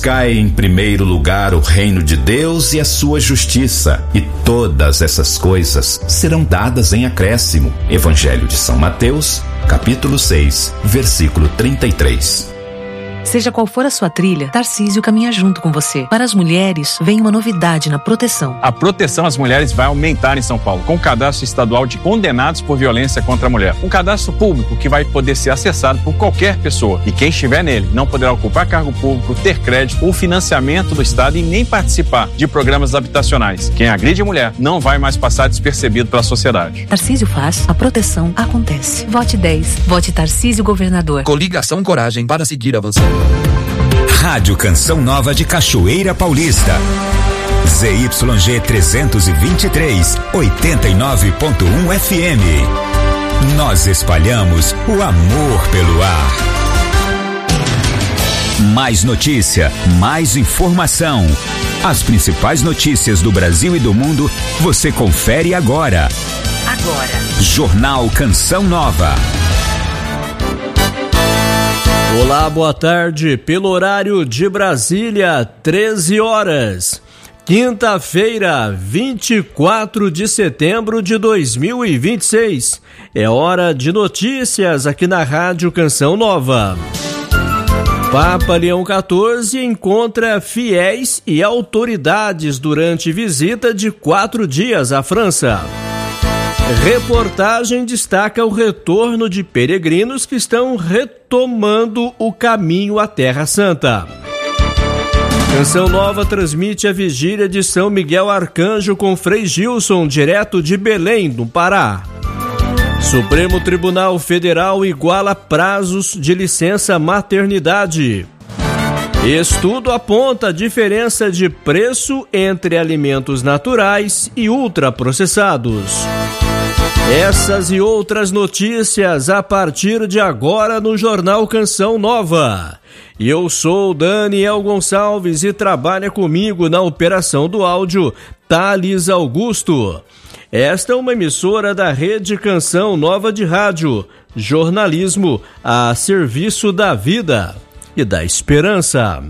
Buscai em primeiro lugar o reino de Deus e a sua justiça, e todas essas coisas serão dadas em acréscimo. Evangelho de São Mateus, capítulo 6, versículo 33. Seja qual for a sua trilha, Tarcísio caminha junto com você. Para as mulheres, vem uma novidade na proteção. A proteção às mulheres vai aumentar em São Paulo, com o cadastro estadual de condenados por violência contra a mulher. Um cadastro público que vai poder ser acessado por qualquer pessoa. E quem estiver nele não poderá ocupar cargo público, ter crédito ou financiamento do Estado e nem participar de programas habitacionais. Quem agride a mulher não vai mais passar despercebido pela sociedade. Tarcísio faz, a proteção acontece. Vote 10. Vote Tarcísio Governador. Coligação Coragem para seguir avançando. Rádio Canção Nova de Cachoeira Paulista. ZYG 323, 89.1 FM. Nós espalhamos o amor pelo ar. Mais notícia, mais informação. As principais notícias do Brasil e do mundo você confere agora. Jornal Canção Nova. Olá, boa tarde. Pelo horário de Brasília, 13 horas. Quinta-feira, 24 de setembro de 2026. É hora de notícias aqui na Rádio Canção Nova. Papa Leão XIV encontra fiéis e autoridades durante visita de 4 dias à França. Reportagem destaca o retorno de peregrinos que estão retomando o caminho à Terra Santa. Canção Nova transmite a vigília de São Miguel Arcanjo com Frei Gilson, direto de Belém, no Pará. Supremo Tribunal Federal iguala prazos de licença maternidade. Estudo aponta a diferença de preço entre alimentos naturais e ultraprocessados. Essas e outras notícias a partir de agora no Jornal Canção Nova. E eu sou Daniel Gonçalves e trabalha comigo na operação do áudio Thales Augusto. Esta é uma emissora da Rede Canção Nova de Rádio, jornalismo a serviço da vida e da esperança.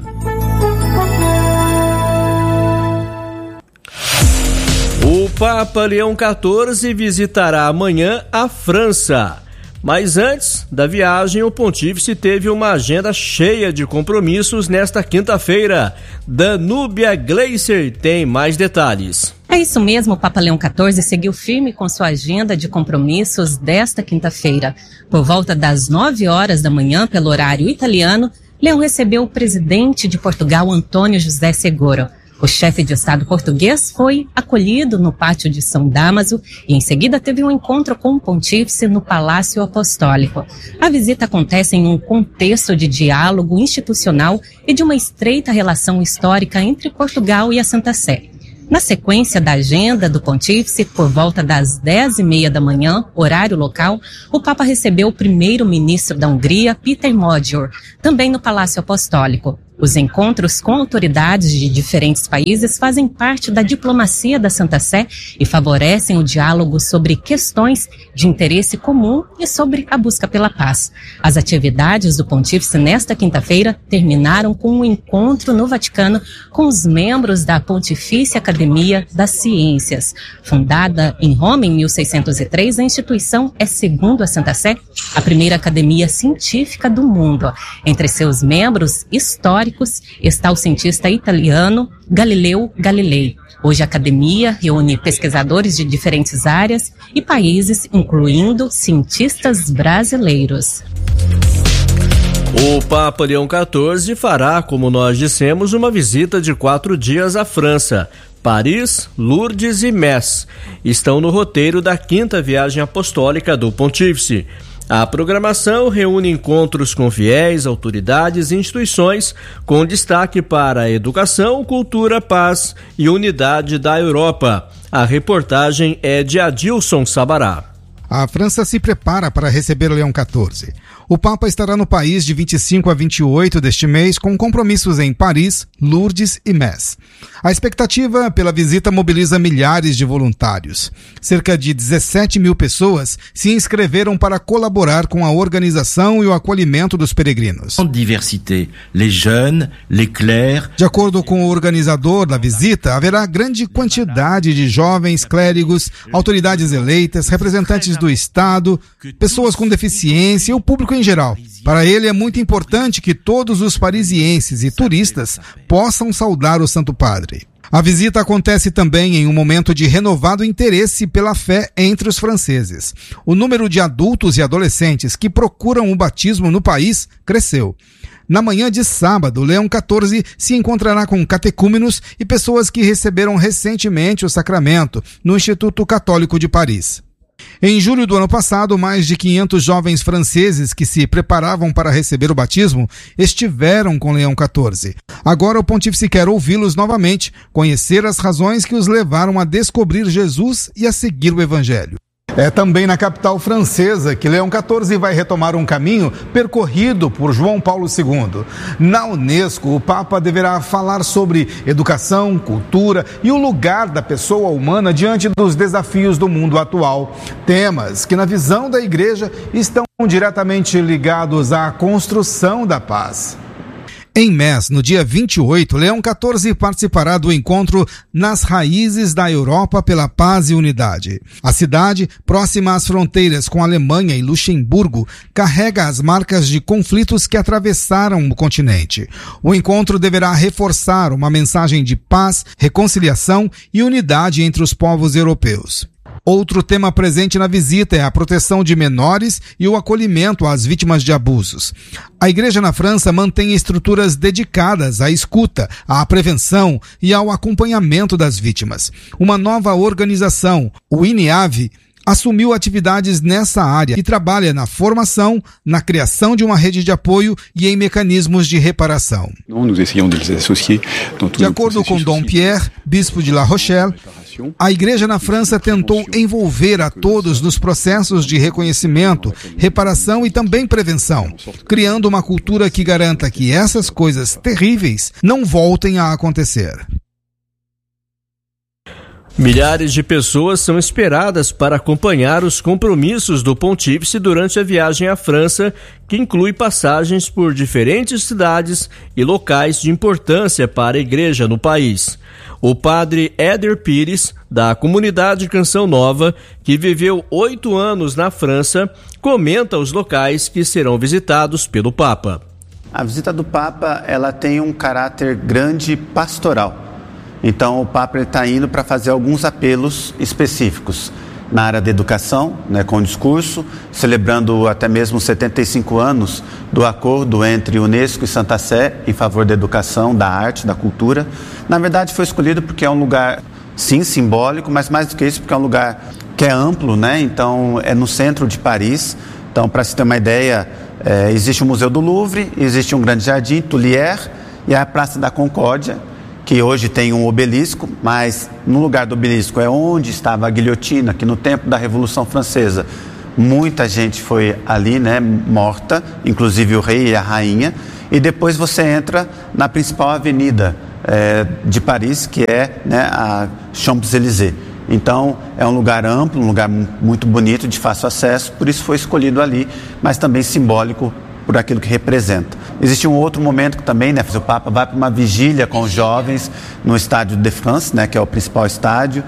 O Papa Leão XIV visitará amanhã a França. Mas antes da viagem, o pontífice teve uma agenda cheia de compromissos nesta quinta-feira. Danúbia Gleiser tem mais detalhes. É isso mesmo, o Papa Leão XIV seguiu firme com sua agenda de compromissos desta quinta-feira. Por volta das 9 horas da manhã, pelo horário italiano, Leão recebeu o presidente de Portugal, Antônio José Seguro. O chefe de Estado português foi acolhido no pátio de São Dámaso e em seguida teve um encontro com o pontífice no Palácio Apostólico. A visita acontece em um contexto de diálogo institucional e de uma estreita relação histórica entre Portugal e a Santa Sé. Na sequência da agenda do pontífice, por volta das 10h30 da manhã, horário local, o Papa recebeu o primeiro-ministro da Hungria, Péter Magyar, também no Palácio Apostólico. Os encontros com autoridades de diferentes países fazem parte da diplomacia da Santa Sé e favorecem o diálogo sobre questões de interesse comum e sobre a busca pela paz. As atividades do pontífice nesta quinta-feira terminaram com um encontro no Vaticano com os membros da Pontifícia Academia das Ciências. Fundada em Roma em 1603, a instituição é, segundo a Santa Sé, a primeira academia científica do mundo. Entre seus membros históricos está o cientista italiano Galileu Galilei. Hoje a academia reúne pesquisadores de diferentes áreas e países, incluindo cientistas brasileiros. O Papa Leão XIV fará, como nós dissemos, uma visita de 4 dias à França. Paris, Lourdes e Metz estão no roteiro da 5ª viagem apostólica do pontífice. A programação reúne encontros com fiéis, autoridades e instituições, com destaque para a educação, cultura, paz e unidade da Europa. A reportagem é de Adilson Sabará. A França se prepara para receber Leão XIV. O Papa estará no país de 25 a 28 deste mês, com compromissos em Paris, Lourdes e Metz. A expectativa pela visita mobiliza milhares de voluntários. Cerca de 17 mil pessoas se inscreveram para colaborar com a organização e o acolhimento dos peregrinos. De acordo com o organizador da visita, haverá grande quantidade de jovens, clérigos, autoridades eleitas, representantes do Estado, pessoas com deficiência e o público em geral. Para ele é muito importante que todos os parisienses e turistas possam saudar o Santo Padre. A visita acontece também em um momento de renovado interesse pela fé entre os franceses. O número de adultos e adolescentes que procuram o batismo no país cresceu. Na manhã de sábado, Leão XIV se encontrará com catecúmenos e pessoas que receberam recentemente o sacramento no Instituto Católico de Paris. Em julho do ano passado, mais de 500 jovens franceses que se preparavam para receber o batismo estiveram com Leão XIV. Agora o pontífice quer ouvi-los novamente, conhecer as razões que os levaram a descobrir Jesus e a seguir o Evangelho. É também na capital francesa que Leão XIV vai retomar um caminho percorrido por João Paulo II. Na Unesco, o Papa deverá falar sobre educação, cultura e o lugar da pessoa humana diante dos desafios do mundo atual. Temas que, na visão da Igreja, estão diretamente ligados à construção da paz. Em Metz, no dia 28, Leão XIV participará do encontro Nas Raízes da Europa pela Paz e Unidade. A cidade, próxima às fronteiras com a Alemanha e Luxemburgo, carrega as marcas de conflitos que atravessaram o continente. O encontro deverá reforçar uma mensagem de paz, reconciliação e unidade entre os povos europeus. Outro tema presente na visita é a proteção de menores e o acolhimento às vítimas de abusos. A Igreja na França mantém estruturas dedicadas à escuta, à prevenção e ao acompanhamento das vítimas. Uma nova organização, o INEAV, assumiu atividades nessa área e trabalha na formação, na criação de uma rede de apoio e em mecanismos de reparação. De acordo com Dom Pierre, bispo de La Rochelle, a Igreja na França tentou envolver a todos nos processos de reconhecimento, reparação e também prevenção, criando uma cultura que garanta que essas coisas terríveis não voltem a acontecer. Milhares de pessoas são esperadas para acompanhar os compromissos do pontífice durante a viagem à França, que inclui passagens por diferentes cidades e locais de importância para a igreja no país. O padre Éder Pires, da comunidade Canção Nova, que viveu 8 anos na França, comenta os locais que serão visitados pelo Papa. A visita do Papa, ela tem um caráter grande pastoral. Então o Papa está indo para fazer alguns apelos específicos na área da educação, né, com o discurso, celebrando até mesmo 75 anos do acordo entre Unesco e Santa Sé em favor da educação, da arte, da cultura. Na verdade foi escolhido porque é um lugar, sim, simbólico, mas mais do que isso, porque é um lugar que é amplo, né? Então é no centro de Paris. Então, para se ter uma ideia, existe o Museu do Louvre, existe um grande jardim, Tuileries, e a Praça da Concórdia, que hoje tem um obelisco, mas no lugar do obelisco é onde estava a guilhotina, que no tempo da Revolução Francesa muita gente foi ali, né, morta, inclusive o rei e a rainha, e depois você entra na principal avenida de Paris, que é, né, a Champs-Élysées. Então é um lugar amplo, um lugar muito bonito, de fácil acesso, por isso foi escolhido ali, mas também simbólico por aquilo que representa. Existe um outro momento que também, né, o Papa vai para uma vigília com os jovens no estádio de France, né, que é o principal estádio,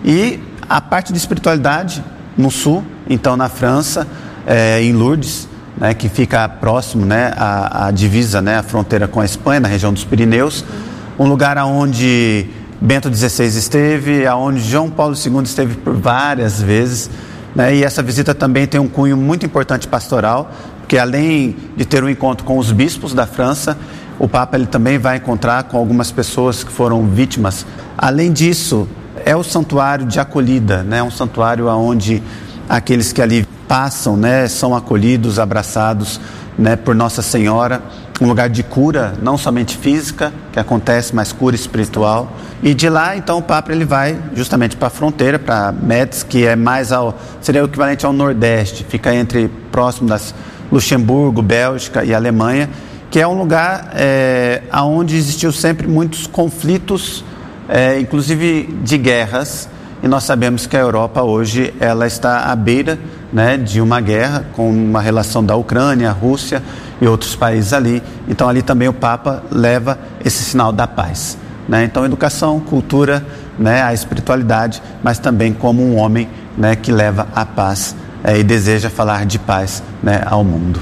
e a parte de espiritualidade no sul, então na França, em Lourdes, né, que fica próximo, né, à divisa, né, a fronteira com a Espanha, na região dos Pirineus, um lugar onde Bento XVI esteve, onde João Paulo II esteve por várias vezes, né, e essa visita também tem um cunho muito importante pastoral, porque além de ter um encontro com os bispos da França, o Papa ele também vai encontrar com algumas pessoas que foram vítimas. Além disso, é o santuário de acolhida, né? Um santuário onde aqueles que ali passam, né, são acolhidos, abraçados, né, por Nossa Senhora. Um lugar de cura, não somente física, que acontece, mas cura espiritual. E de lá, então, o Papa ele vai justamente para a fronteira, para Metz, que é mais seria o equivalente ao Nordeste, fica próximo Luxemburgo, Bélgica e Alemanha, que é um lugar onde existiu sempre muitos conflitos, inclusive de guerras, e nós sabemos que a Europa hoje ela está à beira, né, de uma guerra, com uma relação da Ucrânia, Rússia e outros países ali. Então ali também o Papa leva esse sinal da paz, né? Então educação, cultura, né, a espiritualidade, mas também como um homem, né, que leva a paz e deseja falar de paz, né, ao mundo.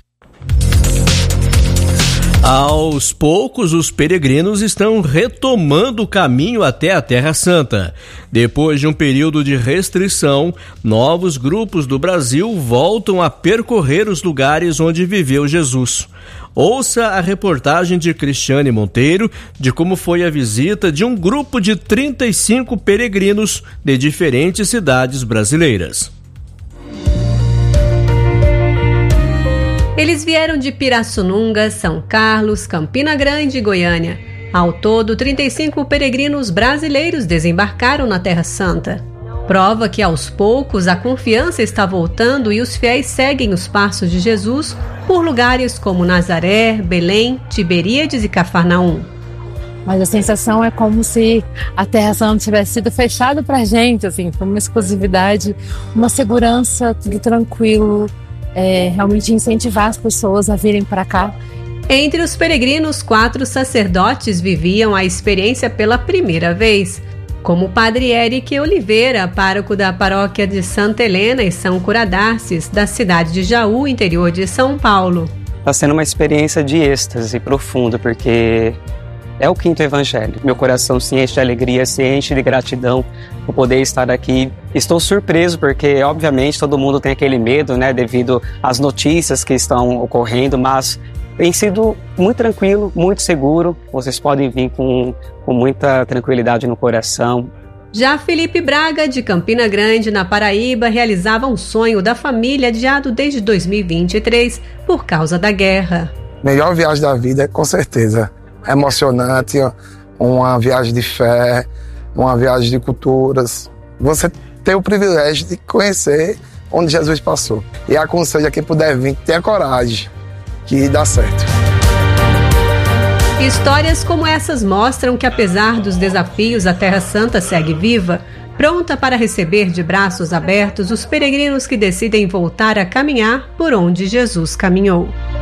Aos poucos, os peregrinos estão retomando o caminho até a Terra Santa. Depois de um período de restrição, novos grupos do Brasil voltam a percorrer os lugares onde viveu Jesus. Ouça a reportagem de Cristiane Monteiro de como foi a visita de um grupo de 35 peregrinos de diferentes cidades brasileiras. Eles vieram de Pirassununga, São Carlos, Campina Grande e Goiânia. Ao todo, 35 peregrinos brasileiros desembarcaram na Terra Santa. Prova que aos poucos a confiança está voltando e os fiéis seguem os passos de Jesus por lugares como Nazaré, Belém, Tiberíades e Cafarnaum. Mas a sensação é como se a Terra Santa tivesse sido fechada pra gente, assim, foi uma exclusividade, uma segurança, tudo tranquilo. Realmente incentivar as pessoas a virem para cá. Entre os peregrinos, 4 sacerdotes viviam a experiência pela primeira vez, como o padre Eric Oliveira, pároco da paróquia de Santa Helena e São Curadarces, da cidade de Jaú, interior de São Paulo. Está sendo uma experiência de êxtase profundo, porque é o 5º evangelho. Meu coração se enche de alegria, se enche de gratidão por poder estar aqui. Estou surpreso porque, obviamente, todo mundo tem aquele medo, né, devido às notícias que estão ocorrendo, mas tem sido muito tranquilo, muito seguro. Vocês podem vir com muita tranquilidade no coração. Já Felipe Braga, de Campina Grande, na Paraíba, realizava um sonho da família adiado desde 2023 por causa da guerra. Melhor viagem da vida, com certeza. Emocionante, uma viagem de fé, uma viagem de culturas. Você tem o privilégio de conhecer onde Jesus passou. E aconselho a quem puder vir, tenha coragem, que dá certo. Histórias como essas mostram que, apesar dos desafios, a Terra Santa segue viva, pronta para receber de braços abertos os peregrinos que decidem voltar a caminhar por onde Jesus caminhou.